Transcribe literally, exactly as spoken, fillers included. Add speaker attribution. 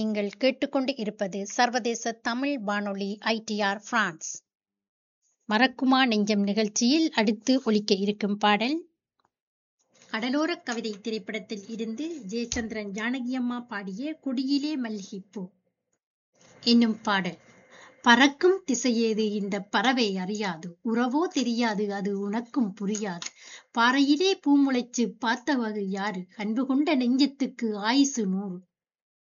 Speaker 1: நீங்கள் கேட்டுக்கொண்டு இருப்பது சர்வதேச தமிழ் வானொலி ஐடிஆர் பிரான்ஸ். மறக்குமா நெஞ்சம் நிகழ்ச்சியில் அடுத்து ஒலிக்க இருக்கும் பாடல் கடலோர கவிதை திரைப்படத்தில் இருந்து ஜெயச்சந்திரன் ஜானகியம்மா பாடிய கொடியிலே மல்லிகைப்பூ என்னும் பாடல். பறக்கும் திசையேது இந்த பறவை அறியாது, உறவோ தெரியாது அது உனக்கும் புரியாது. பாறையிலே பூமுளைச்சு பார்த்தவது யாரு, அன்பு கொண்ட நெஞ்சத்துக்கு ஆயுசு நூறு.